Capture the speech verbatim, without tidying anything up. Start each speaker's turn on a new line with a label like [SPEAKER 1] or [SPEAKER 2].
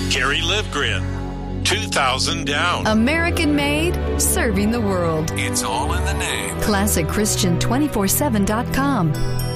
[SPEAKER 1] Gary Livgren, two thousand down.
[SPEAKER 2] American made, serving the world.
[SPEAKER 3] It's all in the name.
[SPEAKER 2] Classic Christian two forty-seven dot com.